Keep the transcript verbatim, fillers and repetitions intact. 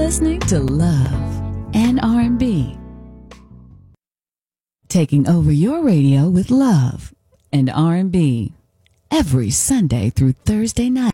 listening to Love and R and B. Taking over your radio with Love and R and B every Sunday through Thursday night.